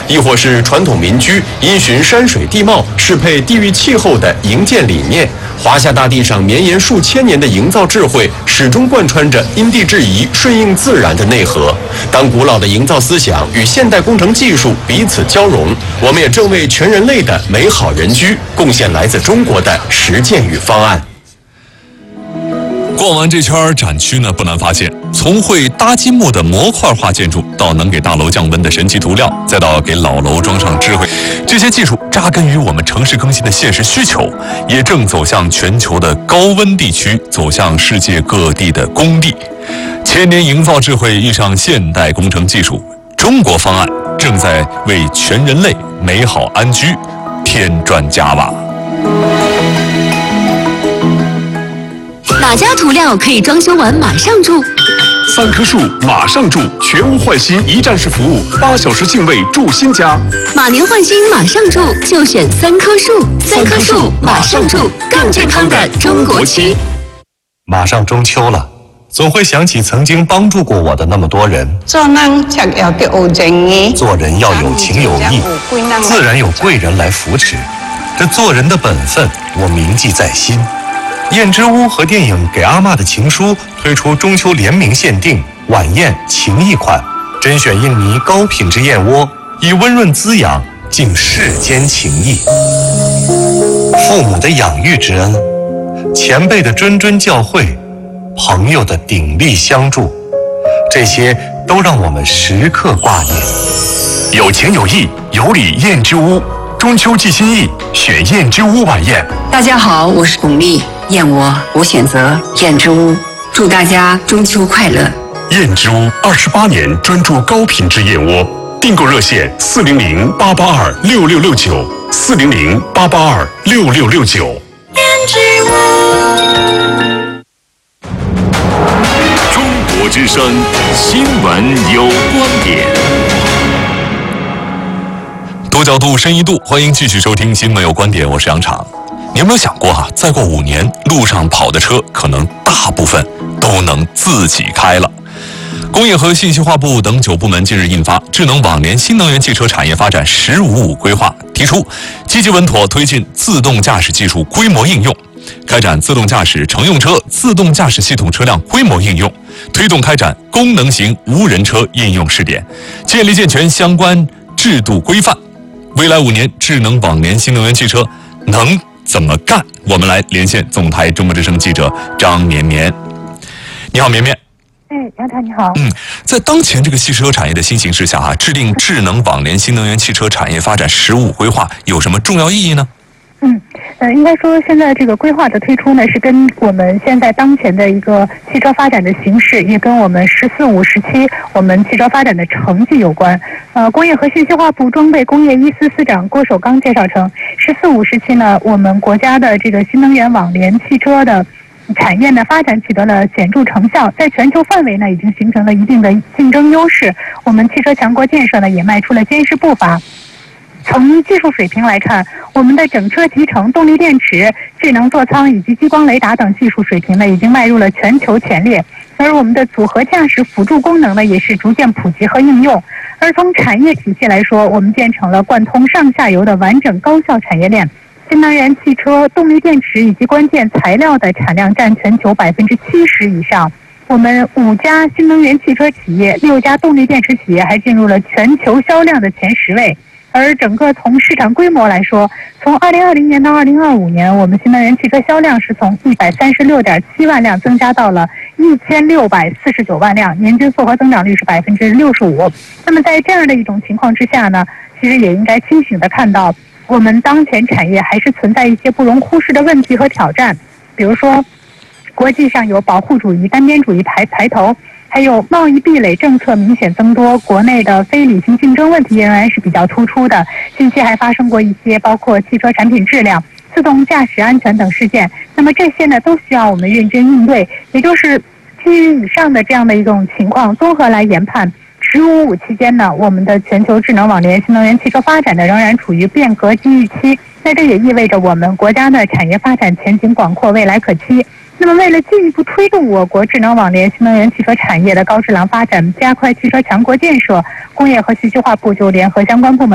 亦或是传统民居因循山水地貌、适配地域气候的营建理念。华夏大地上绵延数千年的营造智慧，始终贯穿着因地制宜、顺应自然的内核。当古老的营造思想与现代工程技术彼此交融，我们也正为全人类的美好人居贡献来自中国的实践与方案。 逛完这圈展区呢，不难发现，从会搭积木的模块化建筑，到能给大楼降温的神奇涂料，再到给老楼装上智慧，这些技术扎根于我们城市更新的现实需求，也正走向全球的高温地区，走向世界各地的工地。千年营造智慧遇上现代工程技术，中国方案正在为全人类美好安居添砖加瓦。 哪家涂料可以装修完马上住 ？3棵树马上住，全屋换新一站式服务，8小时净位住新家。 马年换新马上住，就选3棵树，3棵树马上住，更健康的中国区。 马上中秋了，总会想起曾经帮助过我的那么多人。 做人才要有正義， 做人要有情有义，自然有贵人来扶持。这做人的本分，我铭记在心。燕之屋和电影《给阿嬷的情书》推出中秋联名限定晚宴情谊款，甄选印尼高品质燕窝，以温润滋养敬世间情谊。父母的养育之恩，前辈的谆谆教诲，朋友的鼎力相助，这些都让我们时刻挂念。 有情有义，有礼燕之屋，中秋寄心意，选燕之屋晚宴。 大家好，我是巩俐，燕窝我选择燕之屋，祝大家中秋快乐。 燕之屋28年专注高品质燕窝，订购热线400-882-6669，400-882-6669。 燕之屋。 中国之声新闻有观点。 多角度，深一度，欢迎继续收听《新闻有观点》，我是杨昶。你有没有想过啊？再过5年，路上跑的车可能大部分都能自己开了。工业和信息化部等9部门近日印发《智能网联新能源汽车产业发展“15+5”规划》，提出积极稳妥推进自动驾驶技术规模应用，开展自动驾驶乘用车自动驾驶系统车辆规模应用，推动开展功能型无人车应用试点，建立健全相关制度规范。未来5年，智能网联新能源汽车能怎么干？我们来连线总台中国之声记者张绵绵。你好，绵绵。 杨昶你好。 在当前这个汽车产业的新形势下制定智能网联新能源汽车产业发展“15+5”规划有什么重要意义呢？ 应该说现在这个规划的推出呢，是跟我们现在当前的一个汽车发展的形势，也跟我们“14+5”时期我们汽车发展的成绩有关。工业和信息化部装备工业一司司长郭守刚介绍称，“14+5”时期呢，我们国家的这个新能源网联汽车的产业呢发展取得了显著成效，在全球范围呢已经形成了一定的竞争优势。我们汽车强国建设呢也迈出了坚实步伐。从技术水平来看，我们的整车集成、动力电池、智能座舱以及激光雷达等技术水平呢，已经迈入了全球前列。而我们的组合驾驶辅助功能呢，也是逐渐普及和应用。而从产业体系来说，我们建成了贯通上下游的完整高效产业链。新能源汽车、动力电池以及关键材料的产量占全球70%以上。我们5家新能源汽车企业、6家动力电池企业还进入了全球销量的前10位。而整个从市场规模来说，从2020年到2025年，我们新能源汽车销量是从136.7万辆增加到了1649万辆，年均复合增长率是65%。那么在这样的一种情况之下呢，其实也应该清醒地看到，我们当前产业还是存在一些不容忽视的问题和挑战，比如说国际上有保护主义、单边主义抬头，还有贸易壁垒政策明显增多，国内的非理性竞争问题仍然是比较突出的。近期还发生过一些包括汽车产品质量、自动驾驶安全等事件，那么这些呢都需要我们认真应对。也就是基于以上的这样的一种情况，综合来研判，15+5期间呢，我们的全球智能网联新能源汽车发展呢仍然处于变革机遇期。那这也意味着我们国家的产业发展前景广阔，未来可期。那么为了进一步推动我国智能网联新能源汽车产业的高质量发展，加快汽车强国建设，工业和信息化部就联合相关部门